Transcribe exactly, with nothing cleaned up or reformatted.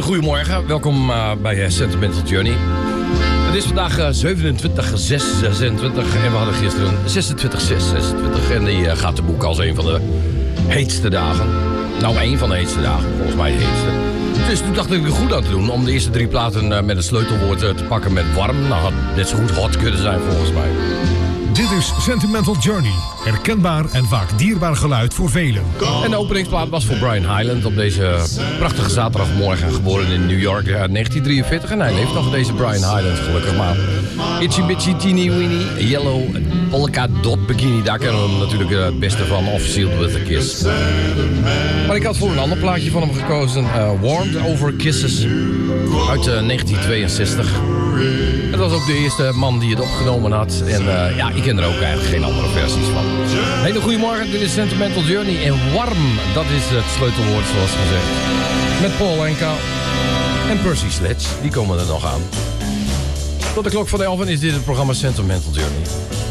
Hele goedemorgen, welkom uh, bij uh, Sentimental Journey. Het is vandaag uh, zevenentwintig zes zesentwintig en we hadden gisteren zesentwintig zes zesentwintig. En die uh, gaat te boek als een van de heetste dagen. Nou, één van de heetste dagen, volgens mij de heetste. Dus toen dacht ik er goed aan te doen om de eerste drie platen uh, met een sleutelwoord uh, te pakken met warm. Nou, had net zo goed hot kunnen zijn volgens mij. Dit is Sentimental Journey. Herkenbaar en vaak dierbaar geluid voor velen. En de openingsplaat was voor Brian Hyland op deze prachtige zaterdagmorgen. Geboren in New York in negentien drieënveertig. En hij leeft nog, deze Brian Hyland, gelukkig maar. Itchy Bitchy Teeny Weeny Yellow Polka Dot Bikini. Daar kennen we hem natuurlijk het beste van. Of Sealed With A Kiss. Maar ik had voor een ander plaatje van hem gekozen. Uh, Warmed Over Kisses. Uit uh, negentien tweeënzestig. Het was ook de eerste man die het opgenomen had. En uh, ja, ik ken er ook eigenlijk geen andere versies van. Hele goedemorgen, dit is Sentimental Journey. En warm, dat is het sleutelwoord zoals gezegd. Met Paul Anka en Percy Sledge, die komen er nog aan. Tot de klok van de elf is dit het programma Sentimental Journey.